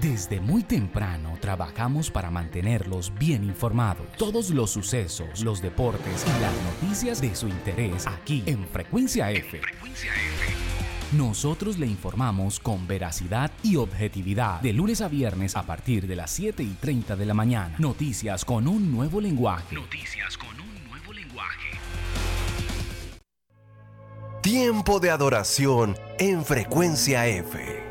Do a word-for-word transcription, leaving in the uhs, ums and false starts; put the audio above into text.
Desde muy temprano trabajamos para mantenerlos bien informados. Todos los sucesos, los deportes y las noticias de su interés aquí en Frecuencia F. Frecuencia F. Nosotros le informamos con veracidad y objetividad de lunes a viernes a partir de las siete y treinta de la mañana. Noticias con un nuevo lenguaje. Noticias con un nuevo lenguaje. Tiempo de adoración en Frecuencia F.